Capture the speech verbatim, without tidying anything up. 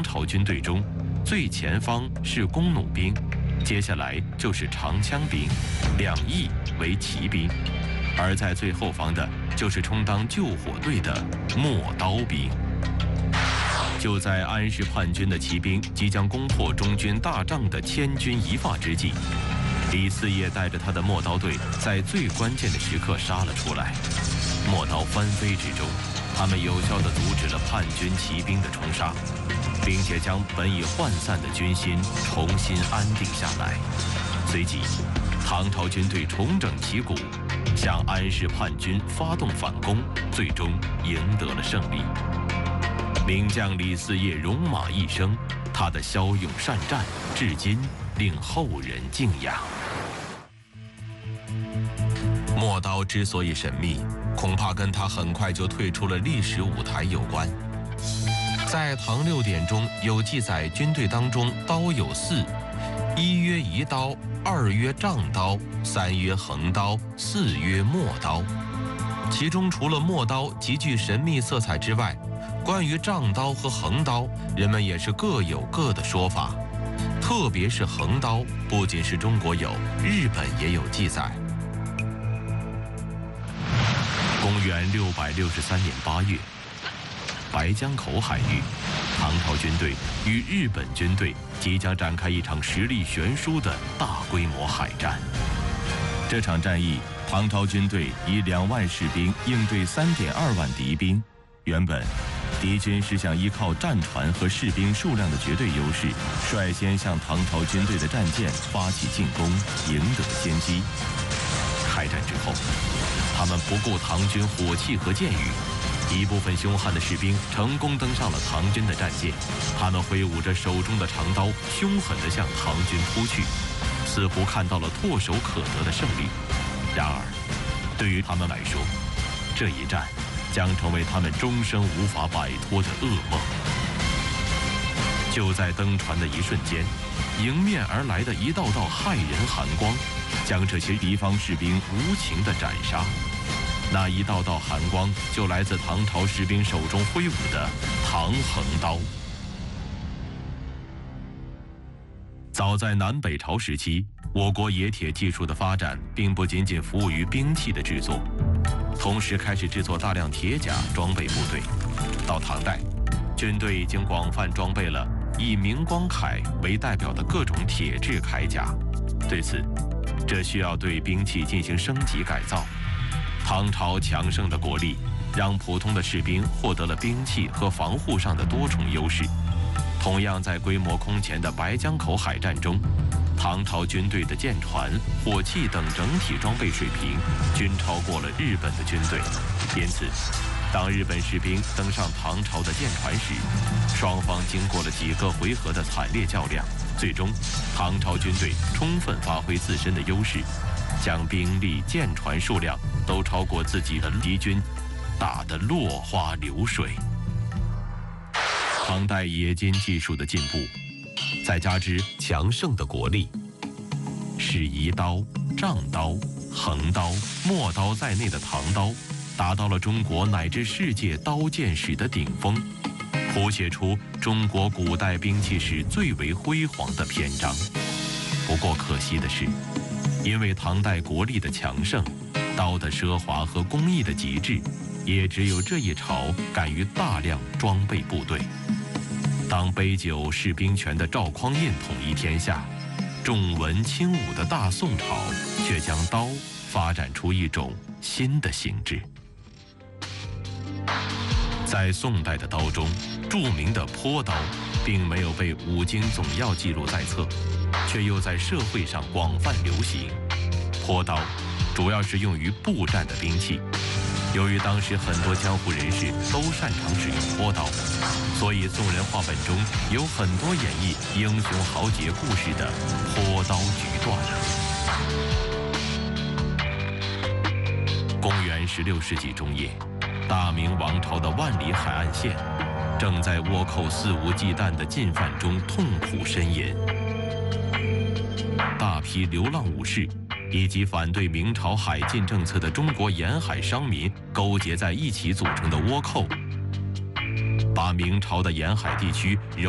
唐朝军队中，最前方是弓弩兵，接下来就是长枪兵，两翼为骑兵，而在最后方的就是充当救火队的陌刀兵。就在安史叛军的骑兵即将攻破中军大帐的千钧一发之际，李嗣业带着他的陌刀队在最关键的时刻杀了出来。陌刀翻飞之中，他们有效地阻止了叛军骑兵的冲杀，并且将本已涣散的军心重新安定下来。随即，唐朝军队重整旗鼓，向安史叛军发动反攻，最终赢得了胜利。名将李嗣业戎马一生，他的骁勇善战至今令后人敬仰。陌刀之所以神秘，恐怕跟他很快就退出了历史舞台有关。在《唐六典》中有记载，军队当中刀有四：一曰移刀，二曰杖刀，三曰横刀，四曰陌刀。其中除了陌刀极具神秘色彩之外，关于杖刀和横刀，人们也是各有各的说法。特别是横刀，不仅是中国有，日本也有记载。公元六百六十三年八月，白江口海域，唐朝军队与日本军队即将展开一场实力悬殊的大规模海战。这场战役，唐朝军队以两万士兵应对三点二万敌兵。原本，敌军是想依靠战船和士兵数量的绝对优势，率先向唐朝军队的战舰发起进攻，赢得先机。开战之后，他们不顾唐军火器和箭雨，一部分凶悍的士兵成功登上了唐军的战舰，他们挥舞着手中的长刀，凶狠地向唐军扑去，似乎看到了唾手可得的胜利。然而，对于他们来说，这一战将成为他们终生无法摆脱的噩梦。就在登船的一瞬间，迎面而来的一道道骇人寒光，将这些敌方士兵无情地斩杀。那一道道寒光就来自唐朝士兵手中挥舞的唐横刀。早在南北朝时期，我国冶铁技术的发展并不仅仅服务于兵器的制作，同时开始制作大量铁甲装备部队。到唐代，军队已经广泛装备了以明光铠为代表的各种铁制铠甲。对此，这需要对兵器进行升级改造。唐朝强盛的国力让普通的士兵获得了兵器和防护上的多重优势。同样在规模空前的白江口海战中，唐朝军队的舰船、火器等整体装备水平均超过了日本的军队。因此，当日本士兵登上唐朝的舰船时，双方经过了几个回合的惨烈较量，最终唐朝军队充分发挥自身的优势，将兵力、舰船数量都超过自己的敌军，打得落花流水。唐代冶金技术的进步，再加之强盛的国力，使移刀、杖刀、横刀、陌刀在内的唐刀达到了中国乃至世界刀剑史的顶峰，谱写出中国古代兵器史最为辉煌的篇章。不过可惜的是，因为唐代国力的强盛，刀的奢华和工艺的极致，也只有这一朝敢于大量装备部队。当杯酒释兵权的赵匡胤统一天下，重文轻武的大宋朝却将刀发展出一种新的形制。在宋代的刀中，著名的坡刀并没有被五经总要记录在册，却又在社会上广泛流行。坡刀主要是用于步战的兵器，由于当时很多江湖人士都擅长使用坡刀，所以宋人话本中有很多演绎英雄豪杰故事的坡刀局段。公元十六世纪中叶，大明王朝的万里海岸线正在倭寇肆无忌惮的进犯中痛苦呻吟。大批流浪武士以及反对明朝海禁政策的中国沿海商民勾结在一起组成的倭寇，把明朝的沿海地区